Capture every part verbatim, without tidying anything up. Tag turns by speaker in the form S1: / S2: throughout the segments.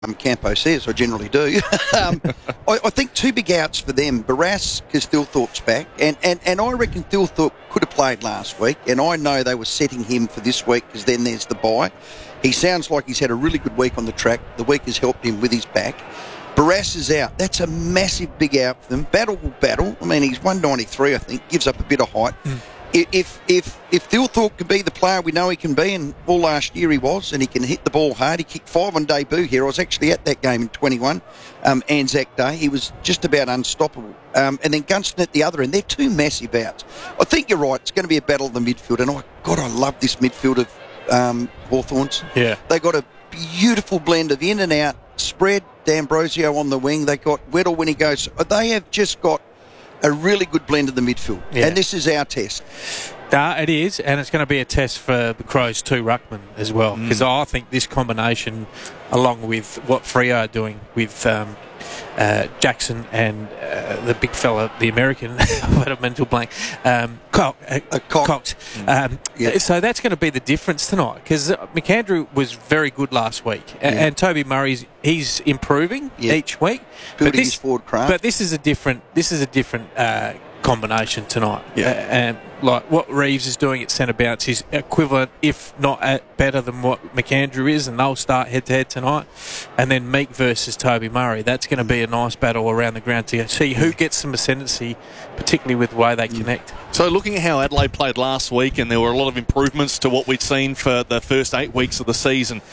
S1: um, Campo says, I generally do. um, I, I think two big outs for them. Barrass, because Thilthorpe's back, and, and, and I reckon Thilthorpe could have played last week, and I know they were setting him for this week because then there's the bye. He sounds like he's had a really good week on the track. The week has helped him with his back. Barrass is out. That's a massive big out for them. Battle will battle. I mean, he's one ninety-three, I think, gives up a bit of height. Mm. If if if Thilthorpe can be the player we know he can be, and all last year he was, and he can hit the ball hard. He kicked five on debut here. I was actually at that game in twenty-one, um, Anzac Day. He was just about unstoppable. Um, and then Gunston at the other end. They're two massive outs. I think you're right. It's going to be a battle of the midfield. And, oh, God, I love this midfield of um, Hawthorns.
S2: Yeah.
S1: They got a beautiful blend of in and out, spread, D'Ambrosio on the wing. They got Weddle when he goes. They have just got a really good blend of the midfield. Yeah. And this is our test.
S2: Uh, it is, and it's going to be a test for the Crows too, Ruckman, as well. Because mm. I think this combination, along with what Freo are doing with um, uh, Jackson and uh, the big fella, the American, what a mental blank, um, Cox. Uh,
S1: uh, Cox.
S2: Cox. Mm. Um, yeah. So that's going to be the difference tonight. Because McAndrew was very good last week, yeah. and, and Toby Murray's he's improving yeah. each week.
S1: Building
S2: but this,
S1: his forward craft.
S2: But this is a different. This is a different. Uh, combination tonight.
S1: Yeah.
S2: Uh, and like what Reeves is doing at centre bounce is equivalent, if not at better than what McAndrew is, and they'll start head to head tonight. And then Meek versus Toby Murray. That's going to be a nice battle around the ground to see who gets some ascendancy, particularly with the way they connect.
S3: So looking at how Adelaide played last week, and there were a lot of improvements to what we'd seen for the first eight weeks of the season.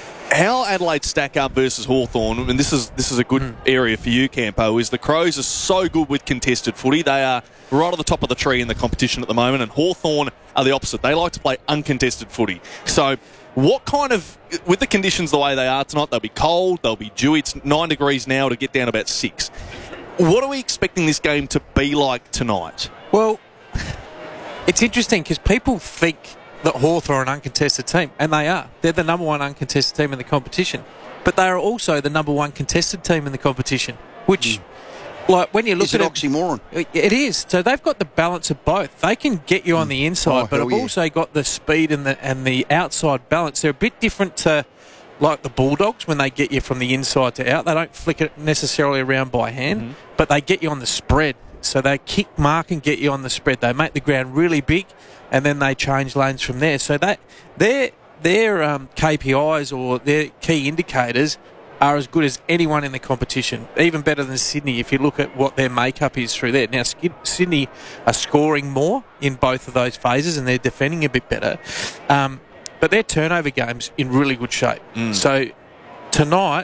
S3: How Adelaide stack up versus Hawthorn, and this is this is a good mm. area for you, Campo, is the Crows are so good with contested footy. They are right at the top of the tree in the competition at the moment, and Hawthorn are the opposite. They like to play uncontested footy. So what kind of, with the conditions the way they are tonight, they'll be cold, they'll be dewy. It's nine degrees now to get down about six. What are we expecting this game to be like tonight?
S2: Well, it's interesting because people think that Hawthorn are an uncontested team, and they are. They're the number one uncontested team in the competition. But they are also the number one contested team in the competition, which, mm. like, when you look
S1: is
S2: at
S1: it...
S2: it...
S1: oxymoron?
S2: It is. So they've got the balance of both. They can get you on the inside,
S1: oh,
S2: but have
S1: yeah.
S2: also got the speed and the and the outside balance. They're a bit different to, like, the Bulldogs when they get you from the inside to out. They don't flick it necessarily around by hand, mm-hmm. but they get you on the spread. So they kick, mark, and get you on the spread. They make the ground really big, and then they change lanes from there. So that their their um, K P Is or their key indicators are as good as anyone in the competition, even better than Sydney if you look at what their makeup is through there. Now, Sydney are scoring more in both of those phases, and they're defending a bit better. Um, but their turnover game's in really good shape. Mm. So tonight,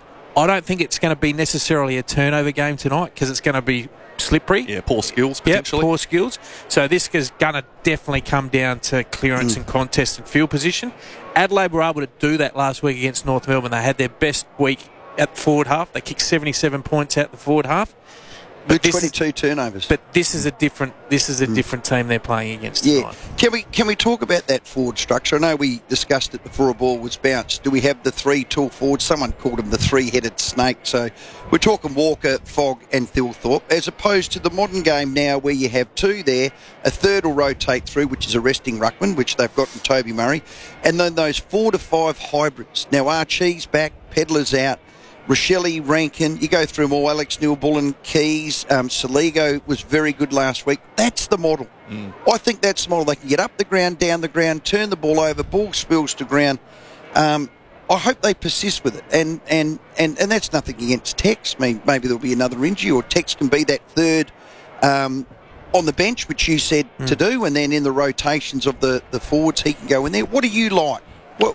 S2: I don't think it's going to be necessarily a turnover game tonight because it's going to be slippery.
S3: Yeah, poor skills, potentially.
S2: Yeah, poor skills. So this is going to definitely come down to clearance mm. and contest and field position. Adelaide were able to do that last week against North Melbourne. They had their best week at the forward half. They kicked seventy-seven points out the forward half.
S1: But twenty-two is, turnovers.
S2: But this is a different. This is a mm. different team they're playing against
S1: yeah.
S2: tonight.
S1: Can we can we talk about that forward structure? I know we discussed it before a ball was bounced. Do we have the three tall forwards? Someone called them the three-headed snake. So we're talking Walker, Fogg, and Thilthorpe, as opposed to the modern game now where you have two there. A third will rotate through, which is a resting ruckman, which they've got in Toby Murray, and then those four to five hybrids. Now Archie's back, Pedlar's out. Rochelle, Rankin, you go through them all. Alex Neil-Bullen, Keys, um, Saligo was very good last week. That's the model. Mm. I think that's the model. They can get up the ground, down the ground, turn the ball over, ball spills to ground. Um, I hope they persist with it. And, and, and, and that's nothing against Tex. I mean, maybe there'll be another injury, or Tex can be that third um, on the bench, which you said mm. to do, and then in the rotations of the, the forwards, he can go in there. What do you like? What?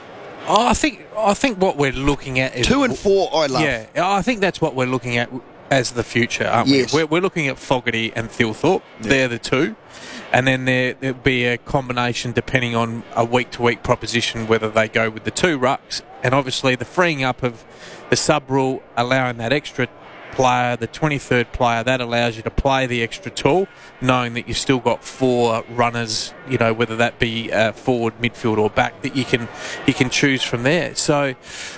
S2: Oh, I think I think what we're looking at is...
S1: Two and four, I love.
S2: Yeah, I think that's what we're looking at as the future, aren't
S1: yes.
S2: we? We're, we're looking at Fogarty and Thilthorpe. Yeah. They're the two. And then there, there'll be a combination depending on a week-to-week proposition, whether they go with the two rucks. And obviously the freeing up of the sub-rule, allowing that extra player, the twenty-third player, that allows you to play the extra tall, knowing that you've still got four runners, you know, whether that be uh, forward, midfield or back, that you can you can choose from there. So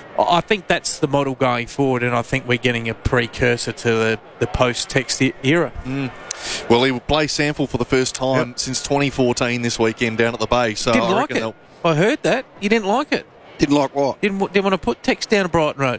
S2: I think that's the model going forward, and I think we're getting a precursor to the, the post-Text era.
S3: Mm. Well, he will play Sample for the first time yep. since twenty fourteen this weekend down at the Bay. So
S2: didn't
S3: I
S2: like
S3: reckon
S2: it. I heard that. You didn't like it.
S1: Didn't like what?
S2: Didn't, wa- didn't want to put Tex down to Brighton Road.